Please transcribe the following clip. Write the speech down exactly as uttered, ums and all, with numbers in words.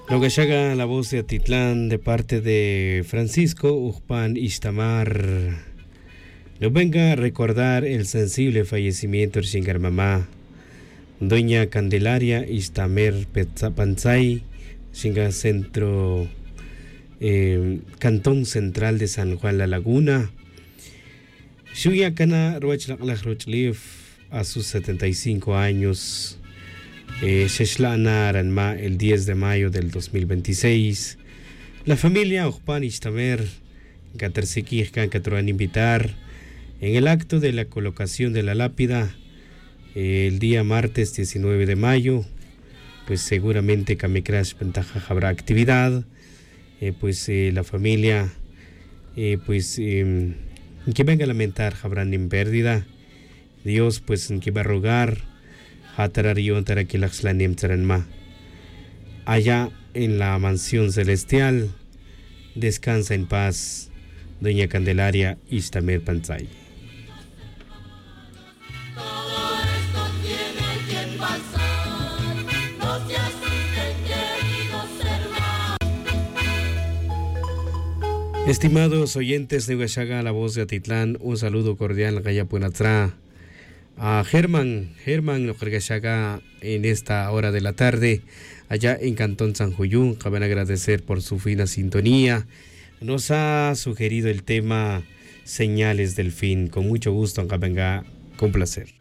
Lo que llega la voz de Atitlán de parte de Francisco Ujpan Istamar. Nos venga a recordar el sensible fallecimiento de Shingar Mamá, doña Candelaria Istamer Panzay, Shingar Centro, eh, Cantón Central de San Juan La Laguna. Shuya Kana Rochlief a sus setenta y cinco años. Sheshlana Aranma el diez de mayo del dos mil veintiséis. La familia Ujpan Istamer, Catersequij Can Catruan invitar en el acto de la colocación de la lápida eh, el día martes diecinueve de mayo. Pues seguramente Kamikras Ventaja habrá actividad. Eh, pues eh, la familia, eh, pues eh, que venga a lamentar habrán en pérdida. Dios, pues en que va a rogar. Allá en la mansión celestial, descansa en paz, doña Candelaria Istamer Panzay. Estimados oyentes de Huachaga, la voz de Atitlán, un saludo cordial a Gayapunatzra. A Germán, Germán Nojergashaga en esta hora de la tarde, allá en Cantón San Juyún. Caben agradecer por su fina sintonía. Nos ha sugerido el tema Señales del Fin. Con mucho gusto, venga, con placer.